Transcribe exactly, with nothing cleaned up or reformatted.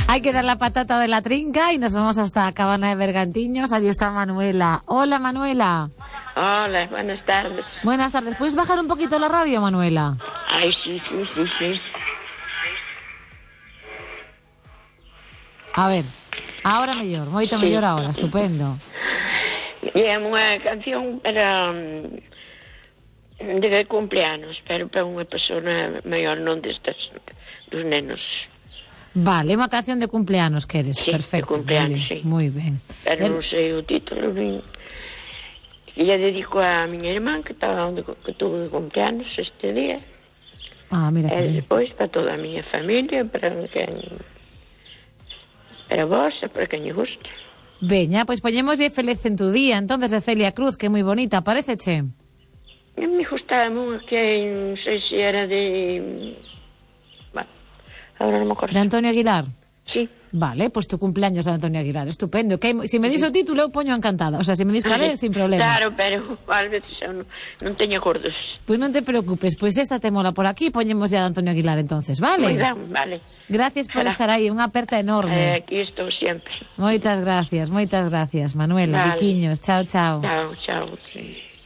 Hay que dar la patata de la trinca y nos vamos hasta Cabana de Bergantiños. Allí está Manuela. Hola, Manuela. Hola, buenas tardes. Buenas tardes. ¿Puedes bajar un poquito la radio, Manuela? Ay, sí, sí, sí, sí. A ver, ahora mellor, moito Sí. mellor ahora, estupendo. E é unha canción para um, de cumpleanos, pero para unha persona maior, non destas dos nenos. Vale, unha canción de cumpleanos que eres, Sí, perfecto. de cumpleanos, muy bien, sí. Muy ben. Pero El- non sei o título, nin... E lle dedico a miña irmán que estaba onde que tuvo de cumpleanos este día. Ah, mira que E ben. despois para toda a miña familia, para quen... para vos e para quen lle guste. Veña, pois poñémoslle Feliz en tu día, entonces de Celia Cruz, que é moi bonita, paréceche? A mí gustaba unha que non sei se era de... Bueno, ahora non me acordo. De Antonio Aguilar. Sí. Vale, pois tu cumpleaños de Antonio Aguilar, estupendo. Que hai- se me dis o título eu poño encantada, o sea, se me dis cal é, sin problema. Claro, pero ás veces eu non, non teño acordos. Pois non te preocupes, pois esta te mola por aquí, poñemos ya de Antonio Aguilar entonces, vale? Moi ben, vale. Gracias por Será. estar aí, unha aperta Eh, enorme. aquí estou sempre. Moitas gracias, moitas gracias, Manuela, Vale. biquiños, chao, chao. Chao, chao. Sí.